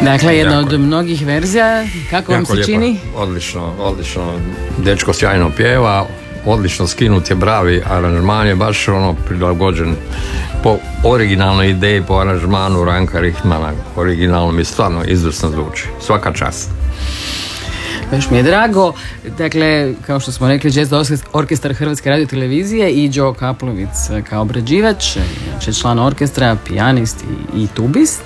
Dakle, jedna od mnogih verzija. Kako vam se lijepo čini? Odlično. Dečko sjajno pjeva, odlično skinut je bravi, aranžman je baš prilagođen po originalnoj ideji, po aranžmanu Ranka Richtmana. Originalno mi stvarno izvrsno zvuči. Svaka čast. Baš mi je drago. Dakle, kao što smo rekli, Jazz orkestar Hrvatske radiotelevizije i Đo Kaplovic kao obrađivač, član orkestra, pijanist i tubist.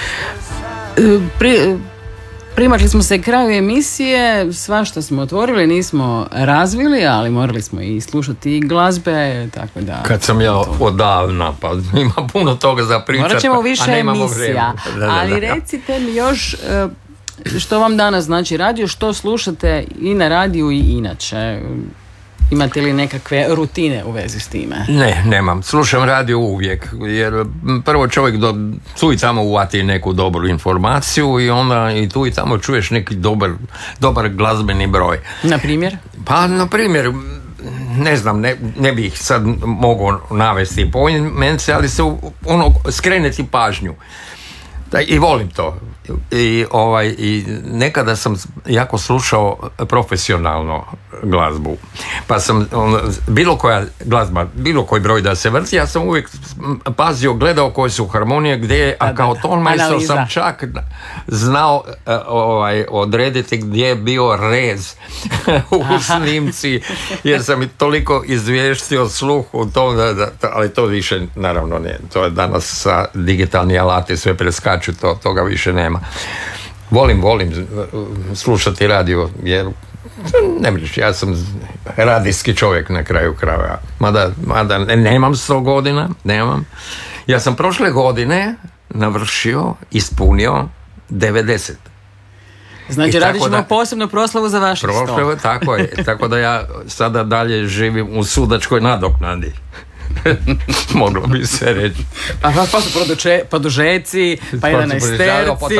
Primakli smo se kraju emisije, svašta smo otvorili, nismo razvili, ali morali smo i slušati i glazbe, tako da... Kad sam ja odavna, pa ima puno toga za pričat, morat ćemo više emisija, ali recite mi još što vam danas znači radio, što slušate i na radiju i inače. Imate li nekakve rutine u vezi s time? Ne, nemam. Slušam radio uvijek, jer prvo čovjek tu i tamo uvati neku dobru informaciju i onda i tu i tamo čuješ neki dobar glazbeni broj. Na primjer? Pa, na primjer, ne znam, ne bih sad mogao navesti poimence, ali se skreneti pažnju. I volim to. I nekada sam jako slušao profesionalno glazbu, pa sam bilo koja glazba, bilo koji broj da se vrti, ja sam uvijek pazio, gledao koje su harmonije gdje, a kao tonmajstor sam čak znao odrediti gdje je bio rez u snimci, jer sam i toliko izvještio sluh u tom, ali to više naravno ne, to je danas sa digitalni alati sve preskaču, toga više nema. Volim slušati radio, jer ne mreš, ja sam radijski čovjek na kraju krajeva. Mada nemam 100 godina, nemam. Ja sam prošle godine ispunio 90. Znači, radit ćemo posebno proslavu za vaše 100. Tako je, tako da ja sada dalje živim u sudačkoj nadoknadi. Moglo bi se reći. Pa su produžeci, pa jedan esterci.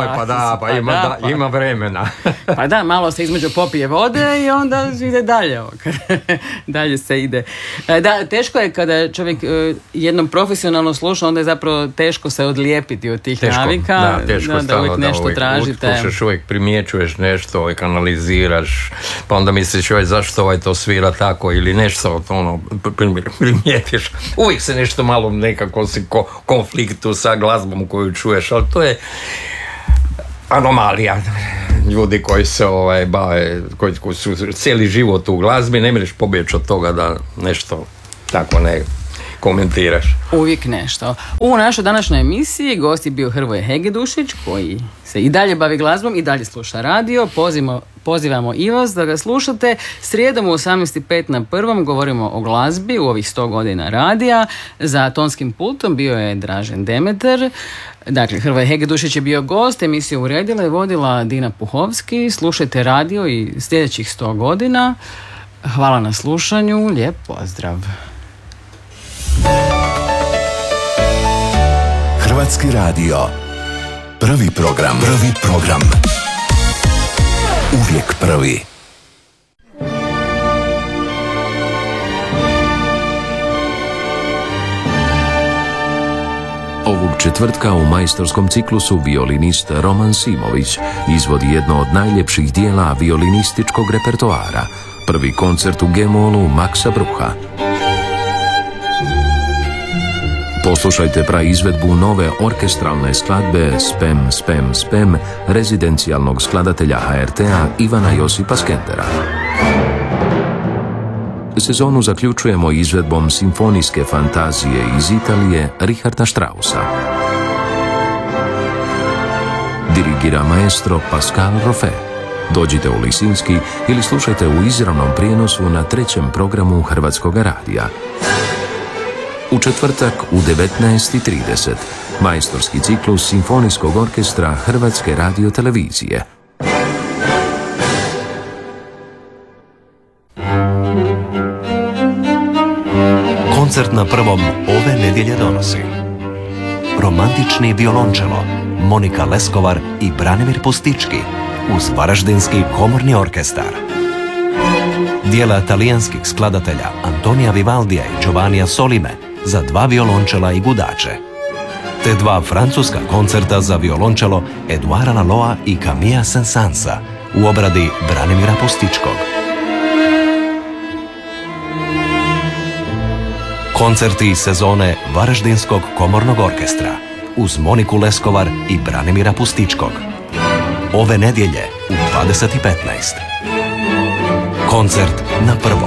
Ima vremena. Pa da, malo se između popije vode i onda ide dalje. Dalje se ide. Da, teško je kada čovjek jednom profesionalno sluša, onda je zapravo teško se odlijepiti od tih navika. Da uvijek nešto tražite. Slušaš, uvijek primjećuješ nešto, analiziraš, pa onda misliš zašto to svira tako ili nešto primijetiš. Uvijek se nešto malo nekako si konfliktu sa glazbom koju čuješ, ali to je anomalija. Ljudi koji se bave, koji su cijeli život u glazbi, ne možeš pobjeći od toga da nešto tako ne komentiraš. Uvijek nešto. U našoj današnjoj emisiji gost je bio Hrvoje Hegedušić, koji se i dalje bavi glazbom i dalje sluša radio. Pozivamo i vas da ga slušate. Srijedom u 18:05 na Prvom govorimo o glazbi u ovih 100 godina radija. Za tonskim pultom bio je Dražen Demeter. Dakle, Hrvoje Hegedušić je bio gost, emisiju uredila i vodila Dina Puhovski. Slušajte radio i sljedećih 100 godina. Hvala na slušanju, lijep pozdrav. Hrvatski radio. Prvi program. Uvijek prvi. Ovog četvrtka u majstorskom ciklusu violinist Roman Simović izvodi jedno od najljepših dijela violinističkog repertoara. Prvi koncert u G-molu Maxa Brucha. Poslušajte praizvedbu nove orkestralne skladbe Spem, spem, spem rezidencijalnog skladatelja HRT-a Ivana Josipa Skendera. Sezonu zaključujemo izvedbom simfonijske fantazije iz Italije Richarda Straussa. Dirigira maestro Pascal Roffet. Dođite u Lisinski ili slušajte u izravnom prijenosu na 3. programu Hrvatskog radija. U četvrtak u 19:30 majstorski ciklus Simfonijskog orkestra Hrvatske radiotelevizije. Koncert na Prvom ove nedjelje donosi romantični violončelo Monika Leskovar i Branimir Pustički uz Varaždinski komorni orkestar. Dijela talijanskih skladatelja Antonija Vivaldija i Giovannija Solime za 2 violončela i gudače. te dva francuska koncerta za violončelo Eduara Laloa i Camilla Saint-Sansa u obradi Branimira Postičkog. Koncerti iz sezone Varaždinskog komornog orkestra uz Moniku Leskovar i Branimira Pustičkog. Ove nedjelje u 20:15. Koncert na prvom.